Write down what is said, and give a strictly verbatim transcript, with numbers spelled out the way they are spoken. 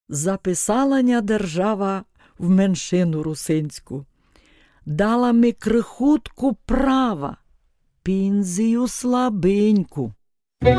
Записала-ня держава в меншину русинську, дала ми крихутку права, пінзію слабеньку.